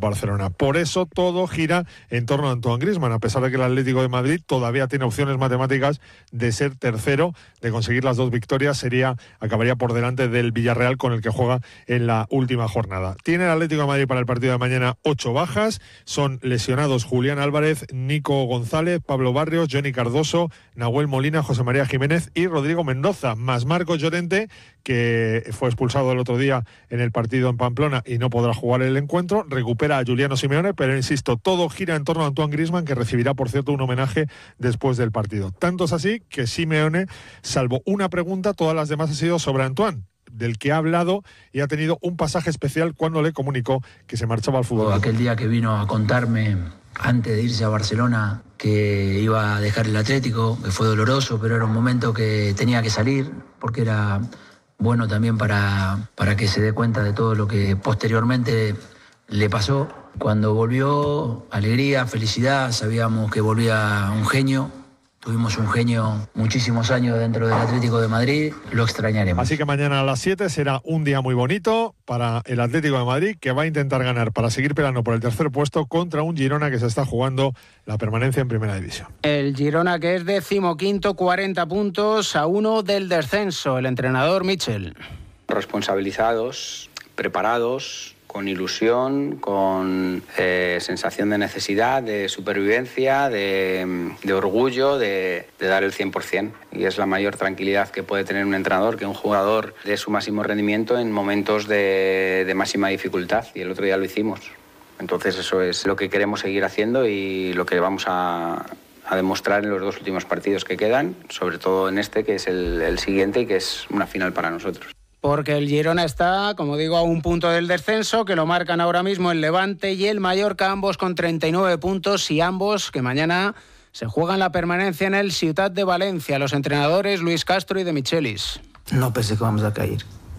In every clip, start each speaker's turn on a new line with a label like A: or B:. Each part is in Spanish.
A: Barcelona. Por eso todo gira en torno a Antoine Griezmann, a pesar de que el Atlético de Madrid todavía tiene opciones matemáticas de ser tercero, de conseguir las 2 victorias, acabaría por delante del Villarreal, con el que juega en la última jornada. Tiene el Atlético de Madrid para el partido de mañana 8 bajas, son lesionados Julián Álvarez, Nico González, Pablo Barrios, Johnny Cardoso, Nahuel Molina, José María Jiménez y Rodrigo Mendoza, más Marcos Llorente, que fue expulsado el otro día en el partido en Pamplona y no podrá jugar el encuentro. Recupera a Giuliano Simeone, pero insisto, todo gira en torno a Antoine Griezmann, que recibirá, por cierto, un homenaje después del partido. Tanto es así que Simeone, salvo una pregunta, todas las demás han sido sobre Antoine, del que ha hablado y ha tenido un pasaje especial cuando le comunicó que se marchaba al fútbol.
B: Aquel día que vino a contarme, antes de irse a Barcelona, que iba a dejar el Atlético, que fue doloroso, pero era un momento que tenía que salir, porque era bueno también para que se dé cuenta de todo lo que posteriormente le pasó. Cuando volvió, alegría, felicidad, sabíamos que volvía un genio. Tuvimos un genio muchísimos años dentro del Atlético de Madrid, lo extrañaremos.
A: Así que mañana a las 7 será un día muy bonito para el Atlético de Madrid, que va a intentar ganar para seguir peleando por el tercer puesto contra un Girona que se está jugando la permanencia en Primera División.
C: El Girona, que es 15º, 40 puntos a 1 del descenso. El entrenador Michel.
D: Responsabilizados, preparados, con ilusión, con sensación de necesidad, de supervivencia, de orgullo, de dar el 100%. Y es la mayor tranquilidad que puede tener un entrenador, que un jugador dé su máximo rendimiento en momentos de máxima dificultad. Y el otro día lo hicimos. Entonces eso es lo que queremos seguir haciendo y lo que vamos a demostrar en los 2 últimos partidos que quedan, sobre todo en este, que es el siguiente y que es una final para nosotros.
C: Porque el Girona está, como digo, a un punto del descenso, que lo marcan ahora mismo el Levante y el Mallorca, ambos con 39 puntos y ambos que mañana se juegan la permanencia en el Ciutat de Valencia. Los entrenadores Luis Castro y De Michelis.
E: No pensé que vamos a caer.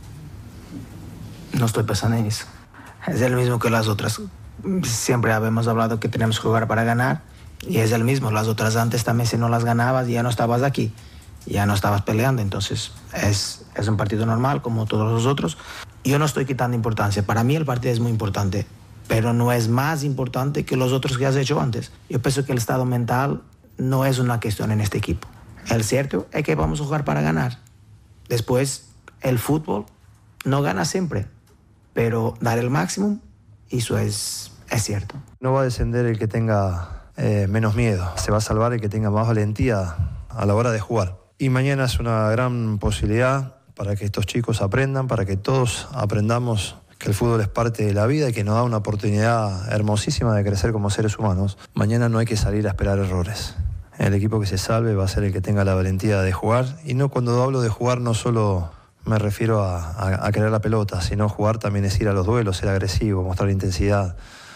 E: No estoy pensando en eso. Es el mismo que las otras. Siempre habíamos hablado que tenemos que jugar para ganar y es el mismo. Las otras antes también, si no las ganabas ya no estabas aquí. Ya no estabas peleando, entonces es un partido normal como todos los otros. Yo no estoy quitando importancia, para mí el partido es muy importante, pero no es más importante que los otros que has hecho antes. Yo pienso que el estado mental no es una cuestión en este equipo. El cierto es que vamos a jugar para ganar. Después, el fútbol no gana siempre, pero dar el máximo, eso es cierto.
F: No va a descender el que tenga menos miedo, se va a salvar el que tenga más valentía a la hora de jugar. Y mañana es una gran posibilidad para que estos chicos aprendan, para que todos aprendamos que el fútbol es parte de la vida y que nos da una oportunidad hermosísima de crecer como seres humanos. Mañana no hay que salir a esperar errores. El equipo que se salve va a ser el que tenga la valentía de jugar. Y no, cuando hablo de jugar no solo me refiero a querer la pelota, sino jugar también es ir a los duelos, ser agresivo, mostrar intensidad.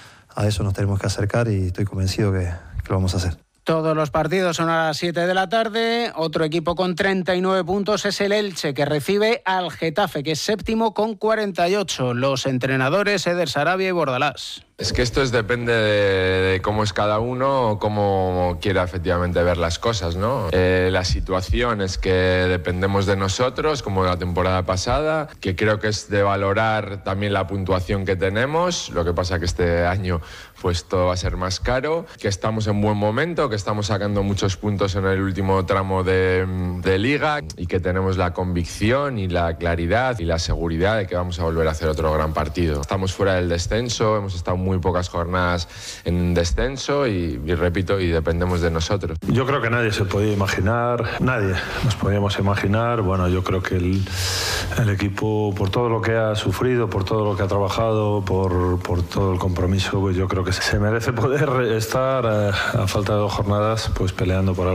F: A eso nos tenemos que acercar y estoy convencido que lo vamos a hacer.
C: Todos los partidos son a las 7 de la tarde. Otro equipo con 39 puntos es el Elche, que recibe al Getafe, que es séptimo con 48. Los entrenadores Eder Sarabia y Bordalás.
G: Es que esto depende de cómo es cada uno o cómo quiera efectivamente ver las cosas, ¿no? La situación es que dependemos de nosotros, como la temporada pasada, que creo que es de valorar también la puntuación que tenemos. Lo que pasa que este año pues todo va a ser más caro, que estamos en buen momento, que estamos sacando muchos puntos en el último tramo de Liga y que tenemos la convicción y la claridad y la seguridad de que vamos a volver a hacer otro gran partido. Estamos fuera del descenso, hemos estado muy pocas jornadas en descenso y repito, y dependemos de nosotros.
H: Yo creo que nadie se podía imaginar, nadie nos podíamos imaginar. Bueno, yo creo que el equipo, por todo lo que ha sufrido, por todo lo que ha trabajado, por todo el compromiso, pues yo creo que se merece poder estar a falta de 2 jornadas pues peleando por algo.